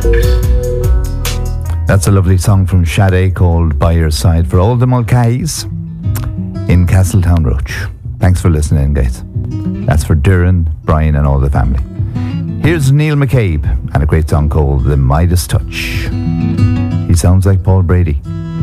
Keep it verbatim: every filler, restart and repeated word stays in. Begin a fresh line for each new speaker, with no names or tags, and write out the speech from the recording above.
That's a lovely song from Sade called By Your Side for all the Mulcahy's in Castletown Roach. Thanks for listening, guys. That's for Duran, Brian and all the family. Here's Neil McCabe and a great song called The Midas Touch. He sounds like Paul Brady.